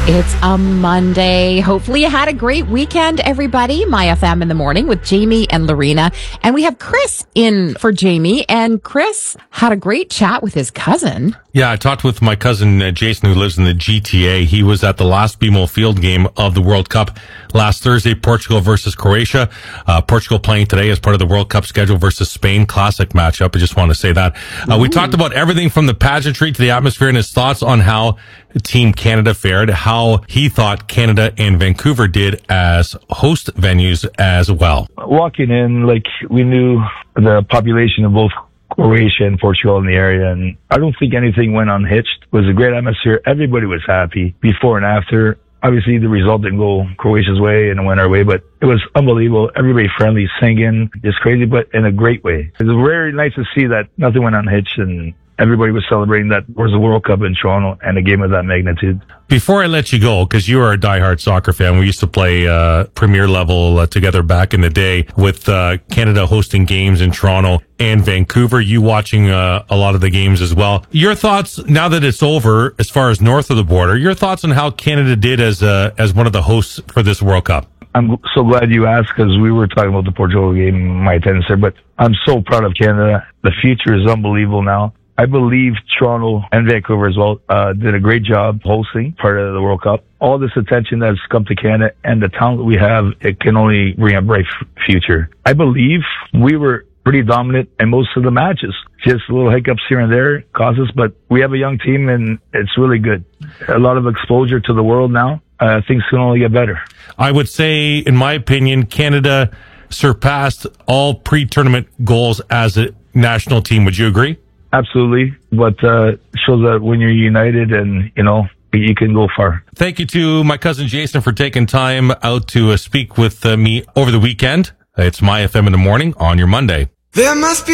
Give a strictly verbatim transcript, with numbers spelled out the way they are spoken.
It's a Monday. Hopefully you had a great weekend, everybody. My F M in the morning with Jamie and Lorena. And we have Chris in for Jamie. And Chris had a great chat with his cousin. Yeah, I talked with my cousin uh, Jason, who lives in the G T A. He was at the last B M O Field game of the World Cup last Thursday, Portugal versus Croatia. Uh, Portugal playing today as part of the World Cup schedule versus Spain. Classic matchup. I just want to say that. Uh, we talked about everything from the pageantry to the atmosphere and his thoughts on how Team Canada fared, how he thought Canada and Vancouver did as host venues as well. Walking in, like, we knew the population of both Croatia and Portugal in the area, and I don't think anything went unhitched. It was a great atmosphere. Everybody was happy before and after. Obviously, the result didn't go Croatia's way and it went our way, but it was unbelievable. Everybody friendly, singing, just crazy, but in a great way. It was very nice to see that nothing went unhitched and everybody was celebrating that there was a World Cup in Toronto and a game of that magnitude. Before I let you go, because you are a diehard soccer fan, we used to play uh, Premier level uh, together back in the day with uh, Canada hosting games in Toronto and Vancouver. You watching uh, a lot of the games as well. Your thoughts now that it's over, as far as north of the border, your thoughts on how Canada did as uh, as one of the hosts for this World Cup? I'm so glad you asked, because we were talking about the Portugal game, my attendance there, but I'm so proud of Canada. The future is unbelievable now. I believe Toronto and Vancouver as well uh, did a great job hosting part of the World Cup. All this attention that's come to Canada and the talent we have, it can only bring a bright f- future. I believe we were pretty dominant in most of the matches. Just little hiccups here and there caused us, but we have a young team and it's really good. A lot of exposure to the world now. Uh, things can only get better. I would say, in my opinion, Canada surpassed all pre-tournament goals as a national team. Would you agree? Absolutely, but uh shows that when you're united and, you know, you can go far. Thank you to my cousin Jason for taking time out to uh, speak with uh, me over the weekend. It's My F M in the morning on your Monday. There must be